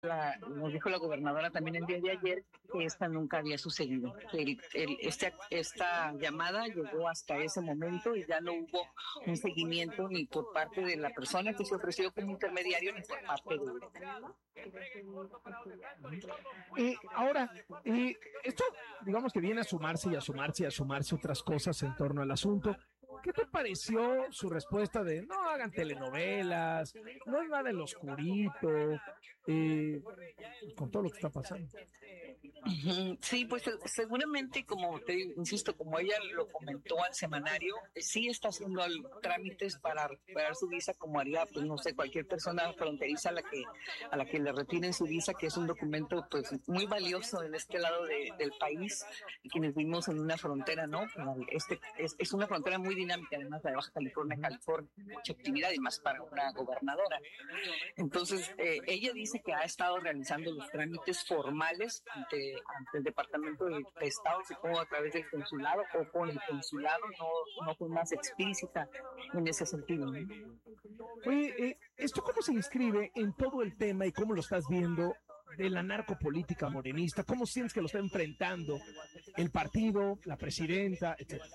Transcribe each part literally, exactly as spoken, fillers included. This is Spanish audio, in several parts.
La, nos dijo la gobernadora también el día de ayer que esta nunca había sucedido. El, el, este, esta llamada llegó hasta ese momento y ya no hubo un seguimiento ni por parte de la persona que se ofreció como intermediario ni por parte de Eh, ahora, eh, esto digamos que viene a sumarse y a sumarse y a sumarse otras cosas en torno al asunto. ¿Qué te pareció su respuesta de no hagan telenovelas, no es nada en lo oscurito, eh, con todo lo que está pasando? Ujú. Sí, pues eh, seguramente, como te insisto, como ella lo comentó al semanario, eh, sí está haciendo al- trámites para recuperar su visa, como haría, pues no sé, cualquier persona fronteriza a la que a la que le retiren su visa, que es un documento pues muy valioso en este lado de- del país, y quienes vivimos en una frontera, ¿no? Como Este es, es una frontera muy dinámica, además de Baja California, California, mucha actividad y más para una gobernadora. Entonces, eh, ella dice que ha estado realizando los trámites formales ante, ante el Departamento de, de Estado, supongo a través del consulado o con el consulado, no, no fue más explícita en ese sentido, ¿no? Oye, eh, ¿esto cómo se inscribe en todo el tema y cómo lo estás viendo de la narcopolítica morenista? ¿Cómo sientes que lo está enfrentando el partido, la presidenta, etcétera?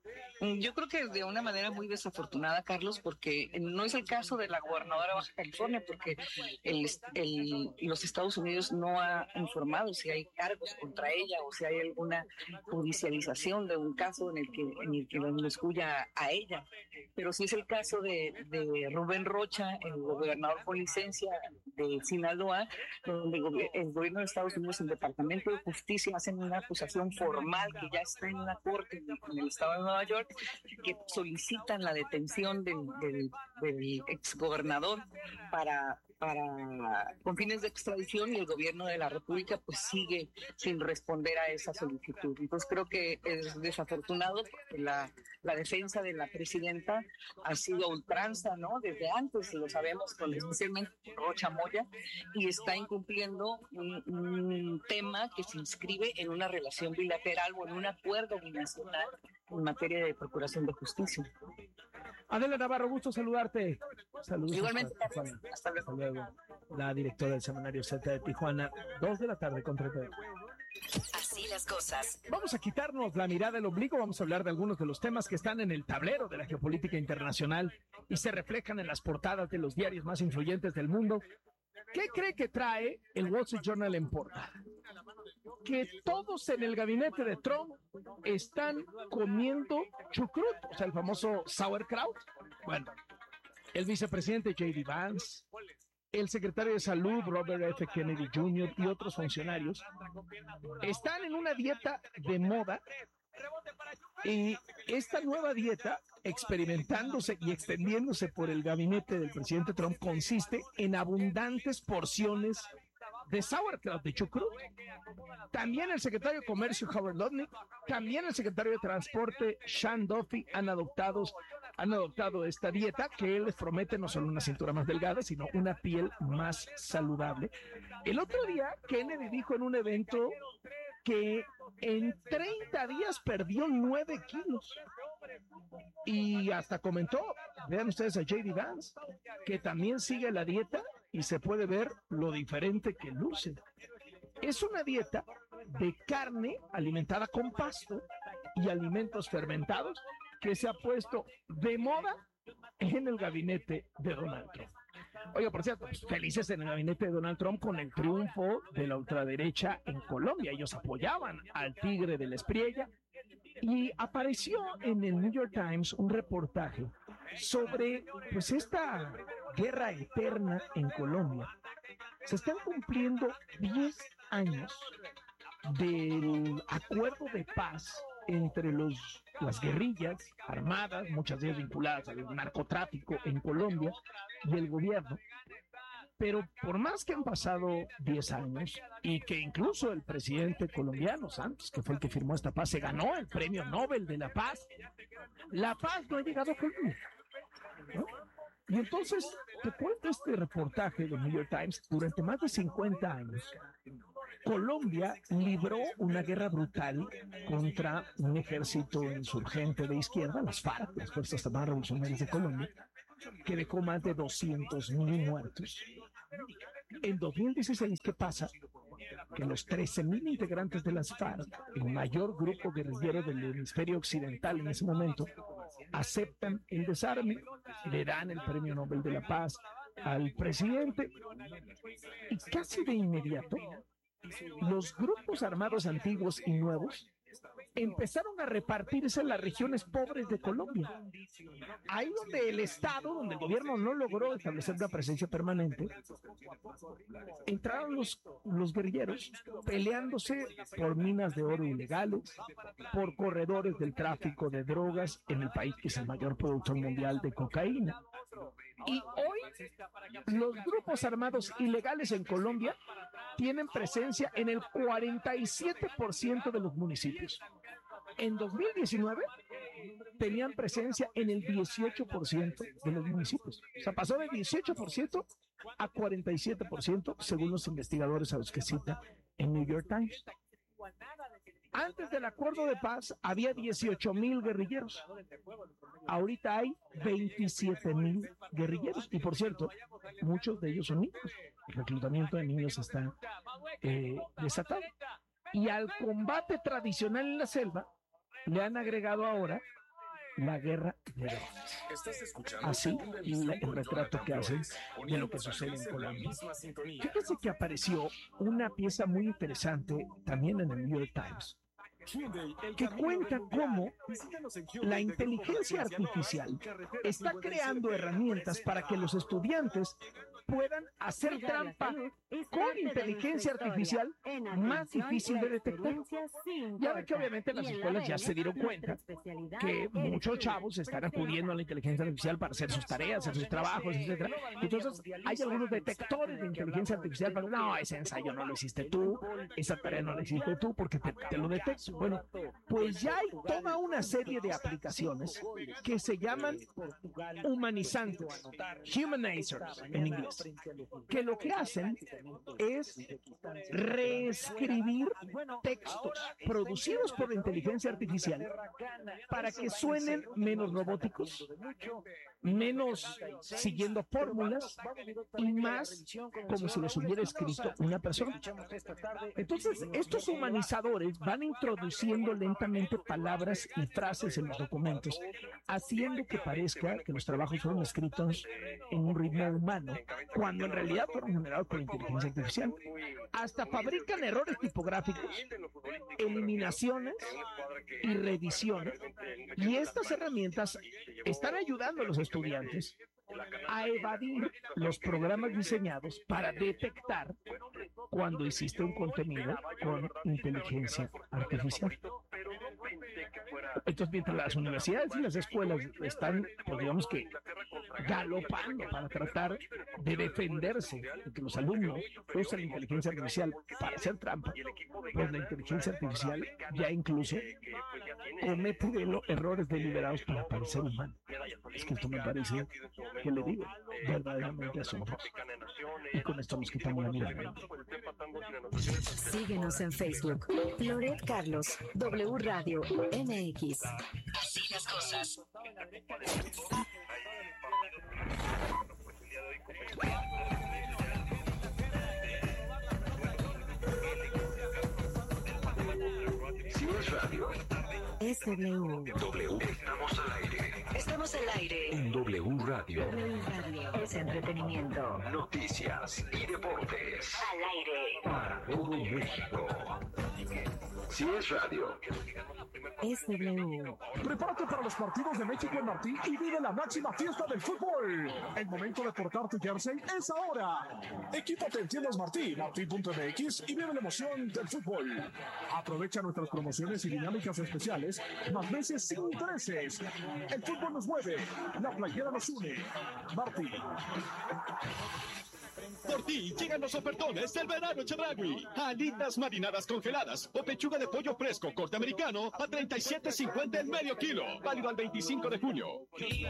Mm, Yo creo que de una manera muy desafortunada, Carlos, porque no es el caso de la gobernadora de Baja California, porque el, el- los Estados Unidos no ha informado si hay cargos contra ella o si hay alguna judicialización de un caso en el que, en el que la excluya a ella. Pero sí es el caso de, de Rubén Rocha, el gobernador con licencia de Sinaloa, donde el, gobi- el gobierno de Estados Unidos, el Departamento de Justicia, hacen una acusación formal que ya está en una corte en el, en el estado de Nueva York, que solicitan la detención del, del, del exgobernador para, para, con fines de extradición, y el gobierno de la República pues sigue sin responder a esa solicitud. Entonces creo que es desafortunado porque la, la defensa de la presidenta ha sido a ultranza, ¿no? Desde antes, lo sabemos, con especialmente Rocha Moya, y está incumpliendo un, un tema que se inscribe en una relación bilateral o en un acuerdo binacional en materia de procuración de justicia. Adela Navarro, gusto saludarte. Saludos hasta Igualmente, Tijuana. hasta Hasta luego. luego. La directora del Semanario Z de Tijuana, dos de la tarde con treinta. Así las cosas. Vamos a quitarnos la mirada del ombligo, vamos a hablar de algunos de los temas que están en el tablero de la geopolítica internacional y se reflejan en las portadas de los diarios más influyentes del mundo. ¿Qué cree que trae el Wall Street Journal en portada? Que todos en el gabinete de Trump están comiendo chucrut, o sea, el famoso sauerkraut. Bueno, el vicepresidente J D Vance, el secretario de Salud Robert F. Kennedy junior y otros funcionarios están en una dieta de moda, y esta nueva dieta, experimentándose y extendiéndose por el gabinete del presidente Trump, consiste en abundantes porciones de sauerkraut, de chucrut. También el secretario de Comercio Howard Lutnick, también el secretario de Transporte Sean Duffy han adoptado, han adoptado esta dieta que les promete no solo una cintura más delgada, sino una piel más saludable. El otro día Kennedy dijo en un evento que en treinta días perdió nueve kilos. Y hasta comentó, vean ustedes a J D Vance, que también sigue la dieta y se puede ver lo diferente que luce. Es una dieta de carne alimentada con pasto y alimentos fermentados que se ha puesto de moda en el gabinete de Donald Trump. Oiga, por cierto, pues, felices en el gabinete de Donald Trump con el triunfo de la ultraderecha en Colombia. Ellos apoyaban al tigre de la Espriella y apareció en el New York Times un reportaje sobre pues esta guerra eterna en Colombia. Se están cumpliendo diez años del acuerdo de paz entre los, las guerrillas armadas, muchas de ellas vinculadas al narcotráfico en Colombia, y el gobierno. Pero por más que han pasado diez años y que incluso el presidente colombiano Santos, que fue el que firmó esta paz, se ganó el premio Nobel de la Paz, la paz no ha llegado a Colombia, ¿no? Y entonces, te cuento este reportaje del New York Times. Durante más de cincuenta años, Colombia libró una guerra brutal contra un ejército insurgente de izquierda, las FARC, las Fuerzas Armadas Revolucionarias de Colombia, que dejó más de doscientos mil muertos. En dos mil dieciséis, ¿qué pasa? Que los trece mil integrantes de las FARC, el mayor grupo guerrillero del hemisferio occidental en ese momento, aceptan el desarme, le dan el Premio Nobel de la Paz al presidente y casi de inmediato los grupos armados antiguos y nuevos empezaron a repartirse en las regiones pobres de Colombia. Ahí donde el Estado, donde el gobierno no logró establecer una presencia permanente, entraron los, los guerrilleros peleándose por minas de oro ilegales, por corredores del tráfico de drogas en el país que es el mayor productor mundial de cocaína. Y hoy los grupos armados ilegales en Colombia tienen presencia en el cuarenta y siete por ciento de los municipios. En dos mil diecinueve tenían presencia en el dieciocho por ciento de los municipios. O sea, pasó de dieciocho por ciento a cuarenta y siete por ciento según los investigadores a los que cita en New York Times. Antes del acuerdo de paz había dieciocho mil guerrilleros. Ahorita hay veintisiete mil guerrilleros. Y por cierto, muchos de ellos son niños. El reclutamiento de niños está eh, desatado. Y al combate tradicional en la selva le han agregado ahora la guerra de drogas. Así la, el retrato que hacen de lo que sucede en Colombia. Fíjense que apareció una pieza muy interesante también en el New York Times, que cuenta cómo la inteligencia artificial está creando herramientas para que los estudiantes puedan hacer trampa con inteligencia artificial más difícil de detectar. Ya ve que obviamente las escuelas ya se dieron cuenta que muchos chavos están acudiendo a la inteligencia artificial para hacer sus tareas, hacer sus trabajos, etcétera. Entonces hay algunos detectores de inteligencia artificial para, no, ese ensayo no lo hiciste tú, esa tarea no la hiciste tú porque te, te lo detecto. Bueno, pues ya hay toda una serie de aplicaciones que se llaman humanizantes, humanizers en inglés, que lo que hacen es reescribir textos producidos por la inteligencia artificial para que suenen menos robóticos, menos siguiendo fórmulas y más como si los hubiera escrito una persona. Entonces, estos humanizadores van introduciendo lentamente palabras y frases en los documentos, haciendo que parezca que los trabajos fueron escritos en un ritmo humano, cuando en realidad fueron generados por inteligencia artificial. Hasta fabrican errores tipográficos, eliminaciones y reediciones. Y estas herramientas están ayudando a los estudiantes a evadir los programas diseñados para detectar cuando existe un contenido con inteligencia artificial. Entonces, mientras las universidades y las escuelas están, pues digamos que, galopando para tratar de defenderse de que los alumnos usen la inteligencia artificial para hacer trampa, pues la inteligencia artificial ya incluso comete errores deliberados para parecer humano. Es que esto me parece, que le digo, verdaderamente asombroso. Y con esto nos quitamos la mirada. Síguenos en Facebook. Loret Carlos, W Radio M X. Así las cosas. Si es radio, es W. W. Estamos al aire. Estamos al aire. En W Radio. W Radio es entretenimiento. Noticias y deportes. Al aire. Para todo México. Si es radio, es W. Prepárate para los partidos de México en Martí y vive la máxima fiesta del fútbol. El momento de portar tu jersey es ahora. Equípate en tiendas Martí, martí punto m x y vive la emoción del fútbol. Aprovecha nuestras promociones y dinámicas especiales, más veces sin intereses. El fútbol nos mueve, la playera nos une. Martí. Por ti llegan los ofertones del verano Chedraui. Alitas marinadas congeladas o pechuga de pollo fresco corte americano a treinta y siete cincuenta el medio kilo. Válido al veinticinco de junio.